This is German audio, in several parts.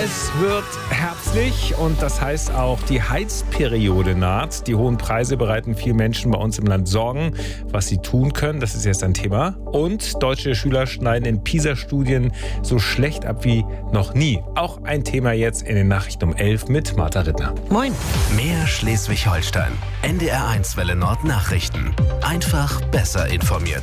Es wird herbstlich und das heißt auch, die Heizperiode naht. Die hohen Preise bereiten vielen Menschen bei uns im Land Sorgen. Was sie tun können, das ist jetzt ein Thema. Und deutsche Schüler schneiden in PISA-Studien so schlecht ab wie noch nie. Auch ein Thema jetzt in den Nachrichten um 11 mit Martha Rittner. Moin. Mehr Schleswig-Holstein. NDR1 Welle Nord Nachrichten. Einfach besser informiert.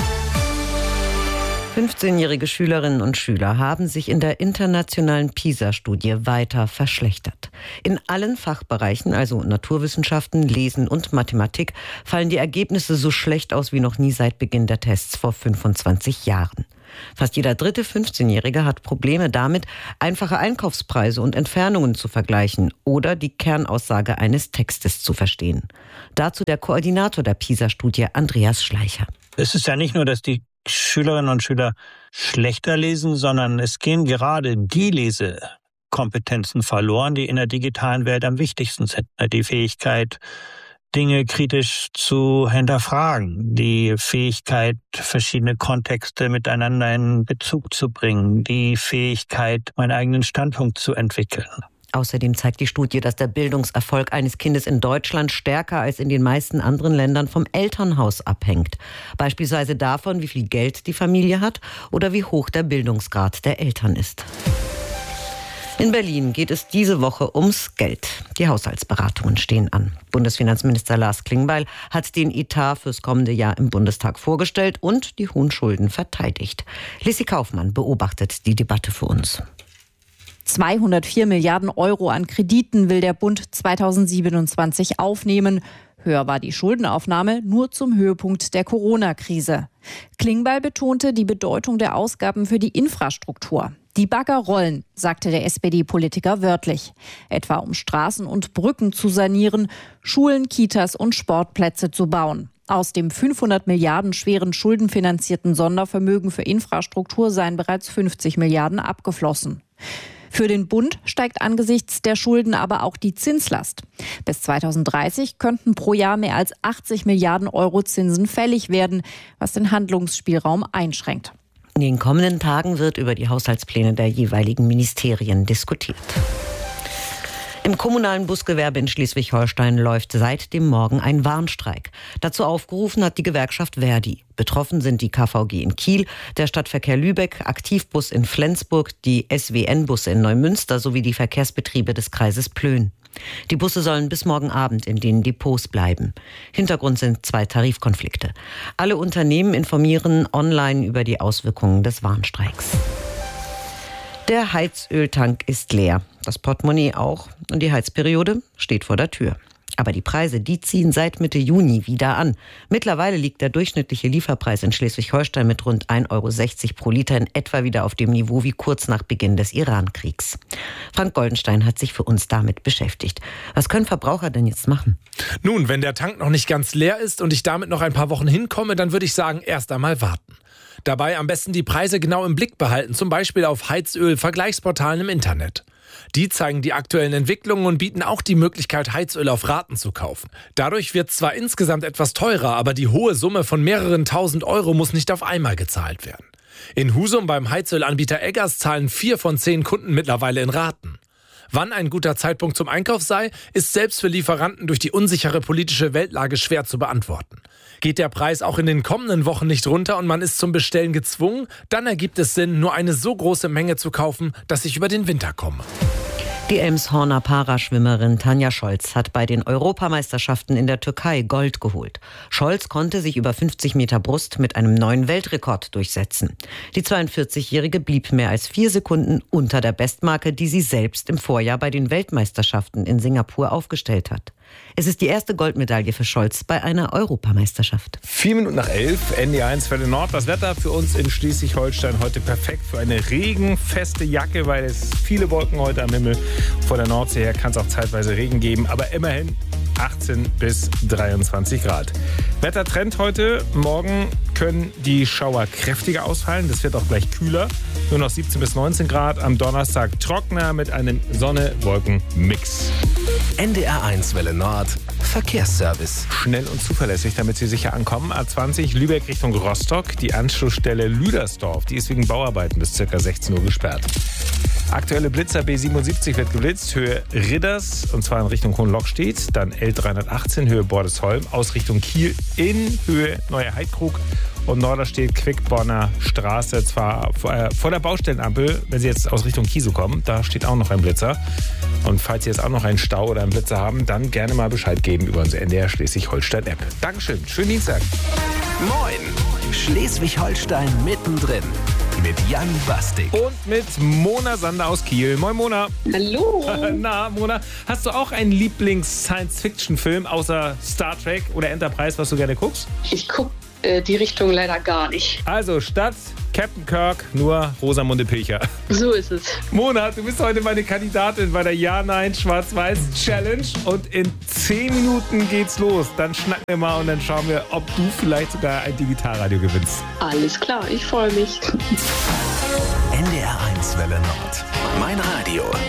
15-jährige Schülerinnen und Schüler haben sich in der internationalen PISA-Studie weiter verschlechtert. In allen Fachbereichen, also Naturwissenschaften, Lesen und Mathematik, fallen die Ergebnisse so schlecht aus wie noch nie seit Beginn der Tests vor 25 Jahren. Fast jeder dritte 15-Jährige hat Probleme damit, einfache Einkaufspreise und Entfernungen zu vergleichen oder die Kernaussage eines Textes zu verstehen. Dazu der Koordinator der PISA-Studie, Andreas Schleicher. Es ist ja nicht nur, dass die Schülerinnen und Schüler schlechter lesen, sondern es gehen gerade die Lesekompetenzen verloren, die in der digitalen Welt am wichtigsten sind. Die Fähigkeit, Dinge kritisch zu hinterfragen, die Fähigkeit, verschiedene Kontexte miteinander in Bezug zu bringen, die Fähigkeit, meinen eigenen Standpunkt zu entwickeln. Außerdem zeigt die Studie, dass der Bildungserfolg eines Kindes in Deutschland stärker als in den meisten anderen Ländern vom Elternhaus abhängt. Beispielsweise davon, wie viel Geld die Familie hat oder wie hoch der Bildungsgrad der Eltern ist. In Berlin geht es diese Woche ums Geld. Die Haushaltsberatungen stehen an. Bundesfinanzminister Lars Klingbeil hat den Etat fürs kommende Jahr im Bundestag vorgestellt und die hohen Schulden verteidigt. Lissi Kaufmann beobachtet die Debatte für uns. 204 Milliarden Euro an Krediten will der Bund 2027 aufnehmen. Höher war die Schuldenaufnahme nur zum Höhepunkt der Corona-Krise. Klingbeil betonte die Bedeutung der Ausgaben für die Infrastruktur. Die Bagger rollen, sagte der SPD-Politiker wörtlich. Etwa um Straßen und Brücken zu sanieren, Schulen, Kitas und Sportplätze zu bauen. Aus dem 500 Milliarden schweren schuldenfinanzierten Sondervermögen für Infrastruktur seien bereits 50 Milliarden abgeflossen. Für den Bund steigt angesichts der Schulden aber auch die Zinslast. Bis 2030 könnten pro Jahr mehr als 80 Milliarden Euro Zinsen fällig werden, was den Handlungsspielraum einschränkt. In den kommenden Tagen wird über die Haushaltspläne der jeweiligen Ministerien diskutiert. Im kommunalen Busgewerbe in Schleswig-Holstein läuft seit dem Morgen ein Warnstreik. Dazu aufgerufen hat die Gewerkschaft Verdi. Betroffen sind die KVG in Kiel, der Stadtverkehr Lübeck, Aktivbus in Flensburg, die SWN-Busse in Neumünster sowie die Verkehrsbetriebe des Kreises Plön. Die Busse sollen bis morgen Abend in den Depots bleiben. Hintergrund sind 2 Tarifkonflikte. Alle Unternehmen informieren online über die Auswirkungen des Warnstreiks. Der Heizöltank ist leer, das Portemonnaie auch und die Heizperiode steht vor der Tür. Aber die Preise, die ziehen seit Mitte Juni wieder an. Mittlerweile liegt der durchschnittliche Lieferpreis in Schleswig-Holstein mit rund 1,60 Euro pro Liter in etwa wieder auf dem Niveau wie kurz nach Beginn des Iran-Kriegs. Frank Goldenstein hat sich für uns damit beschäftigt. Was können Verbraucher denn jetzt machen? Nun, wenn der Tank noch nicht ganz leer ist und ich damit noch ein paar Wochen hinkomme, dann würde ich sagen, erst einmal warten. Dabei am besten die Preise genau im Blick behalten, zum Beispiel auf Heizöl-Vergleichsportalen im Internet. Die zeigen die aktuellen Entwicklungen und bieten auch die Möglichkeit, Heizöl auf Raten zu kaufen. Dadurch wird zwar insgesamt etwas teurer, aber die hohe Summe von mehreren tausend Euro muss nicht auf einmal gezahlt werden. In Husum beim Heizölanbieter Eggers zahlen 4 von 10 Kunden mittlerweile in Raten. Wann ein guter Zeitpunkt zum Einkauf sei, ist selbst für Lieferanten durch die unsichere politische Weltlage schwer zu beantworten. Geht der Preis auch in den kommenden Wochen nicht runter und man ist zum Bestellen gezwungen, dann ergibt es Sinn, nur eine so große Menge zu kaufen, dass ich über den Winter komme. Die Elmshorner Paraschwimmerin Tanja Scholz hat bei den Europameisterschaften in der Türkei Gold geholt. Scholz konnte sich über 50 Meter Brust mit einem neuen Weltrekord durchsetzen. Die 42-Jährige blieb mehr als 4 Sekunden unter der Bestmarke, die sie selbst im Vorjahr bei den Weltmeisterschaften in Singapur aufgestellt hat. Es ist die erste Goldmedaille für Scholz bei einer Europameisterschaft. 4 Minuten nach 11, NDR1 Welle Nord. Das Wetter für uns in Schleswig-Holstein heute perfekt für eine regenfeste Jacke, weil es viele Wolken heute am Himmel. Von der Nordsee her kann es auch zeitweise Regen geben, aber immerhin 18 bis 23 Grad. Wettertrend heute. Morgen können die Schauer kräftiger ausfallen. Das wird auch gleich kühler. Nur noch 17 bis 19 Grad. Am Donnerstag trockener mit einem Sonne-Wolken-Mix. NDR1 Welle Nord. Verkehrsservice. Schnell und zuverlässig, damit Sie sicher ankommen. A20 Lübeck Richtung Rostock. Die Anschlussstelle Lüdersdorf, die ist wegen Bauarbeiten bis ca. 16 Uhr gesperrt. Aktuelle Blitzer B77 wird geblitzt, Höhe Ridders, und zwar in Richtung Hohenlockstedt. Dann L318, Höhe Bordesholm, aus Richtung Kiel in Höhe Neue Heidkrug. Und Norderstedt Quickborner Straße, zwar vor der Baustellenampel, wenn Sie jetzt aus Richtung Kiesel kommen, da steht auch noch ein Blitzer. Und falls Sie jetzt auch noch einen Stau oder einen Blitzer haben, dann gerne mal Bescheid geben über unsere NDR Schleswig-Holstein-App. Dankeschön, schönen Dienstag. Moin, Schleswig-Holstein mittendrin mit Jan Bastik. Und mit Mona Sander aus Kiel. Moin Mona. Hallo. Na Mona, hast du auch einen Lieblings-Science-Fiction-Film außer Star Trek oder Enterprise, was du gerne guckst? Ich gucke die Richtung leider gar nicht. Also statt Captain Kirk nur Rosamunde Pilcher. So ist es. Mona, du bist heute meine Kandidatin bei der Ja-Nein-Schwarz-Weiß-Challenge. Und in 10 Minuten geht's los. Dann schnacken wir mal und dann schauen wir, ob du vielleicht sogar ein Digitalradio gewinnst. Alles klar, ich freue mich. NDR 1 Welle Nord. Mein Radio.